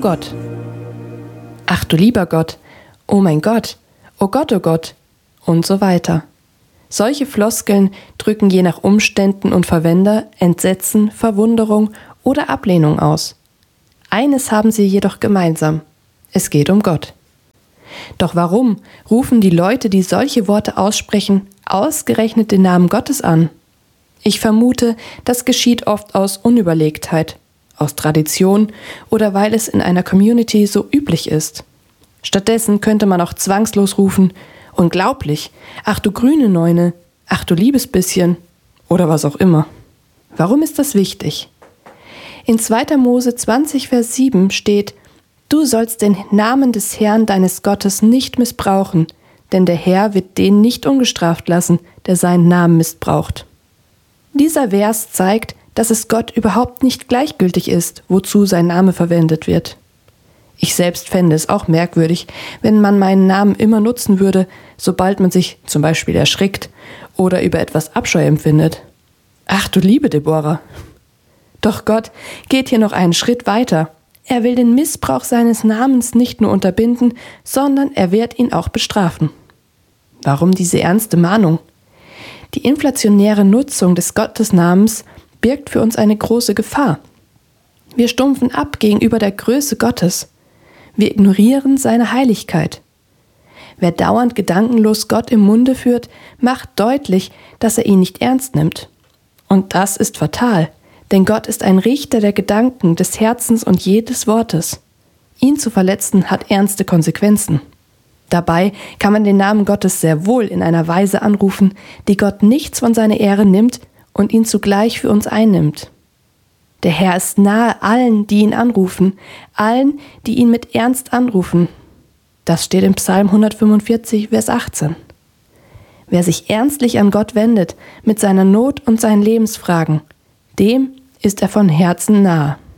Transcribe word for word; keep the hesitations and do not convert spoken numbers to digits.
Gott. Ach du lieber Gott, oh mein Gott, oh Gott, oh Gott und so weiter. Solche Floskeln drücken je nach Umständen und Verwender Entsetzen, Verwunderung oder Ablehnung aus. Eines haben sie jedoch gemeinsam: Es geht um Gott. Doch warum rufen die Leute, die solche Worte aussprechen, ausgerechnet den Namen Gottes an? Ich vermute, das geschieht oft aus Unüberlegtheit, aus Tradition oder weil es in einer Community so üblich ist. Stattdessen könnte man auch zwangslos rufen: Unglaublich, ach du grüne Neune, ach du liebes bisschen oder was auch immer. Warum ist das wichtig? In zweiter Mose zwanzig, Vers sieben steht: Du sollst den Namen des Herrn deines Gottes nicht missbrauchen, denn der Herr wird den nicht ungestraft lassen, der seinen Namen missbraucht. Dieser Vers zeigt, dass es Gott überhaupt nicht gleichgültig ist, wozu sein Name verwendet wird. Ich selbst fände es auch merkwürdig, wenn man meinen Namen immer nutzen würde, sobald man sich zum Beispiel erschrickt oder über etwas Abscheu empfindet. Ach du liebe Deborah! Doch Gott geht hier noch einen Schritt weiter. Er will den Missbrauch seines Namens nicht nur unterbinden, sondern er wird ihn auch bestrafen. Warum diese ernste Mahnung? Die inflationäre Nutzung des Gottesnamens birgt für uns eine große Gefahr. Wir stumpfen ab gegenüber der Größe Gottes. Wir ignorieren seine Heiligkeit. Wer dauernd gedankenlos Gott im Munde führt, macht deutlich, dass er ihn nicht ernst nimmt. Und das ist fatal, denn Gott ist ein Richter der Gedanken, des Herzens und jedes Wortes. Ihn zu verletzen hat ernste Konsequenzen. Dabei kann man den Namen Gottes sehr wohl in einer Weise anrufen, die Gott nichts von seiner Ehre nimmt und ihn zugleich für uns einnimmt. Der Herr ist nahe allen, die ihn anrufen, allen, die ihn mit Ernst anrufen. Das steht im Psalm hundertfünfundvierzig, Vers achtzehn. Wer sich ernstlich an Gott wendet, mit seiner Not und seinen Lebensfragen, dem ist er von Herzen nahe.